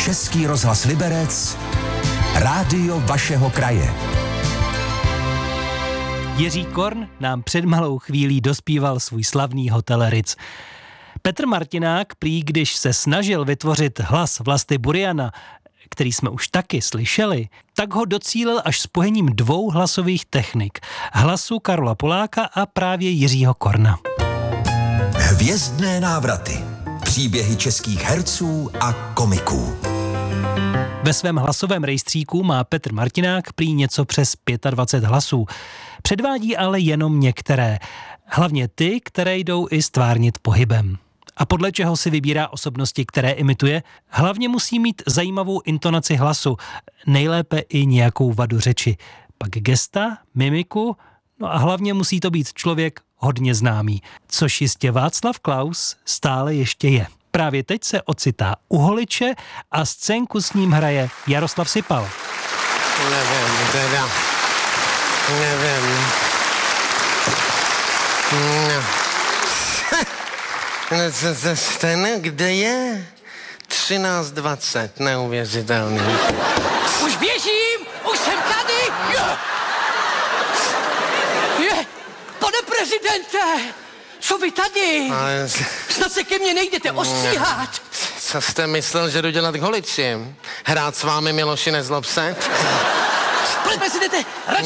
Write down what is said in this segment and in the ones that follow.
Český rozhlas Liberec, rádio vašeho kraje. Jiří Korn nám před malou chvílí dospíval svůj slavný Hotel Ritz. Petr Martinák prý, když se snažil vytvořit hlas Vlasty Buriana, který jsme už taky slyšeli, tak ho docílil až spojením dvou hlasových technik. Hlasu Karola Poláka a právě Jiřího Korna. Hvězdné návraty. Příběhy českých herců a komiků. Ve svém hlasovém rejstříku má Petr Martinák prý něco přes 25 hlasů. Předvádí ale jenom některé. Hlavně ty, které jdou i stvárnit pohybem. A podle čeho si vybírá osobnosti, které imituje, hlavně musí mít zajímavou intonaci hlasu, nejlépe i nějakou vadu řeči. Pak gesta, mimiku, no a hlavně musí to být člověk hodně známý, což jistě Václav Klaus stále ještě je. Právě teď se ocitá u Holiče a scénku s ním hraje Jaroslav Sipal. Nevím. Ten, kde je? 13:20, neuvěřitelný. Už běžím, už jsem tady. Je, pane prezidente, co vy tady? Ale Snad se ke mně nejdete ostříhat. co jste myslel, že jdu dělat k Holiči? Hrát s vámi, Miloši, nezlob se? Pane prezidente,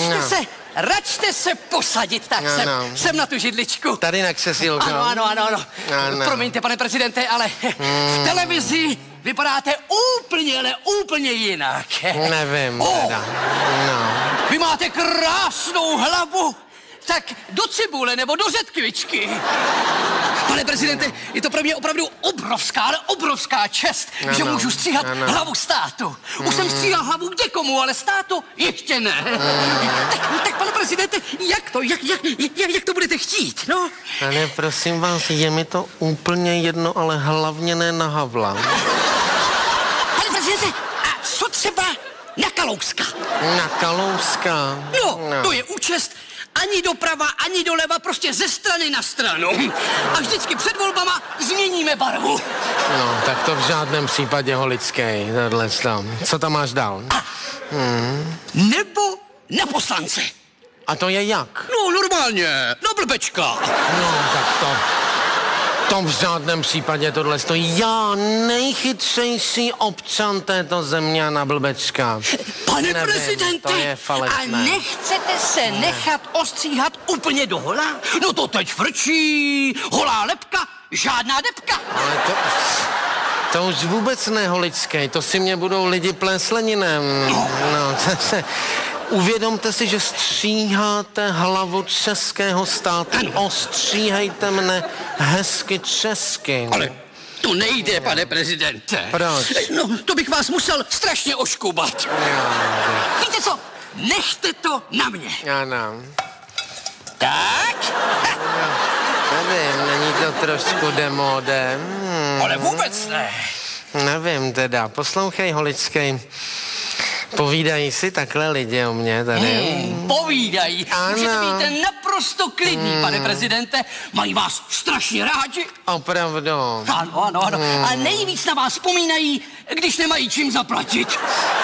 račte se posadit, tak jsem na tu židličku. Tady na křesílko. Ano. Promiňte, pane prezidente, ale v televizi vypadáte úplně jinak. Nevím, teda. No. Vy máte krásnou hlavu. Tak do cibule nebo do řetkvičky. Pane prezidente, je to pro mě opravdu obrovská čest, že můžu stříhat hlavu státu. Už jsem stříhal hlavu kdekomu, ale státu ještě ne. Tak pane prezidente, jak to budete chtít, no? Ale prosím vás, je mi to úplně jedno, ale hlavně ne na Havla. Pane prezidente, a co třeba na Kalouska? Na Kalouska? No, to je účest ani doprava, ani doleva, prostě ze strany na stranu. A vždycky před volbama změníme barvu. No, tak to v žádném případě, Holickej, tohle tam. Co tam máš dál? Nebo na poslance. A to je jak? No, normálně, na blbečka. No, tak to v žádném případě tohle stojí. Já, nejchytřejší občan této země na blbečka. Pane prezidente, to je falešné. A nechcete se nechat ostříhat úplně do hola? No to teď frčí, holá lepka, žádná depka. Ale to už vůbec ne, Holickej, to si mě budou lidi plésleninem. No, uvědomte si, že stříháte hlavu českého státu. Ostříhejte mne hezky česky. Ale to nejde, pane prezidente. Proč? No, to bych vás musel strašně oškubat. Víte co? Nechte to na mě. Ano. Tak? Nevím, není to trošku demodem? Ale vůbec ne. Nevím teda, poslouchej, Holickej. Povídají si takhle lidi o mě tady? Povídají. Ano. Můžete být naprosto klidný, pane prezidente. Mají vás strašně rádi. Opravdu. Ano. A nejvíc na vás vzpomínají, když nemají čím zaplatit.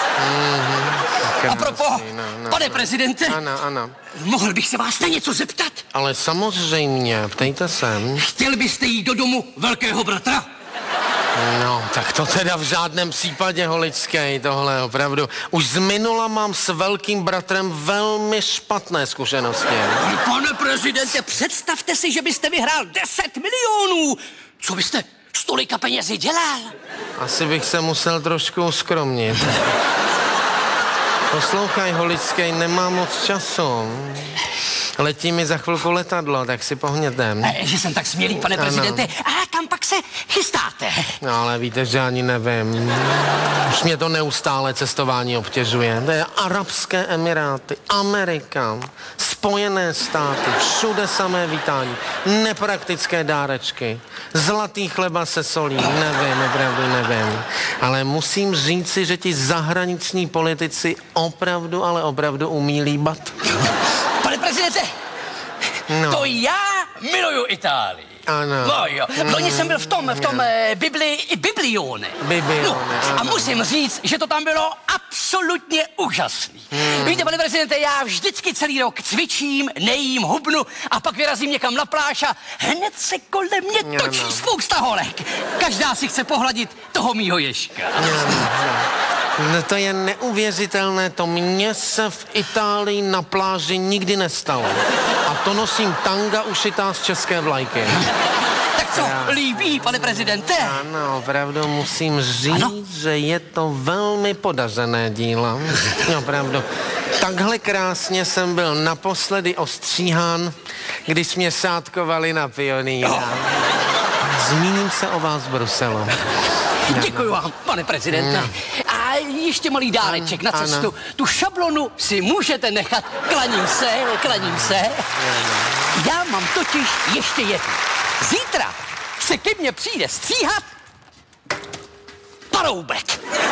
A propos, pane prezidente, Ano. mohl bych se vás na něco zeptat? Ale samozřejmě, ptejte se. Chtěl byste jít do domu velkého bratra? No, tak to teda v žádném případě, Holickej, tohle opravdu. Už z minula mám s velkým bratrem velmi špatné zkušenosti. Pane prezidente, představte si, že byste vyhrál 10 milionů. Co byste s tolika penězi dělal? Asi bych se musel trošku uskromnit. Poslouchaj, Holickej, nemám moc času. Letí mi za chvilku letadlo, tak si pohněte. Že jsem tak smělý, pane prezidente. A kam pak se chystáte? No, ale víte, že ani nevím. Už mě to neustále cestování obtěžuje. To je Arabské Emiráty, Amerika, Spojené státy, všude samé vítání, nepraktické dárečky, zlatý chleba se solí, nevím, opravdu nevím. Ale musím říci, že ti zahraniční politici opravdu, ale opravdu umí líbat. Pane prezidente, to já miluju Itálii. Ano. No jo, loni jsem byl v tom Biblione. A musím říct, že to tam bylo absolutně úžasný. Víte, pane prezidente, já vždycky celý rok cvičím, nejím, hubnu a pak vyrazím někam na pláž a hned se kolem mě točí spousta holek. Každá si chce pohladit toho mýho ježka. No to je neuvěřitelné, to mně se v Itálii na pláži nikdy nestalo. A to nosím tanga ušitá z české vlajky. Tak co, líbí, pane prezidente? Ano, opravdu musím říct, že je to velmi podařené dílo. Opravdu. Takhle krásně jsem byl naposledy ostříhán, když mě sátkovali na Pionýra. Zmíním se o vás v Bruselu. Děkuji vám, pane prezidente. A ještě malý dáreček na cestu. Tu šablonu si můžete nechat. Klaním se. Já mám totiž ještě jednu. Zítra se ke mně přijde stříhat Paroubek.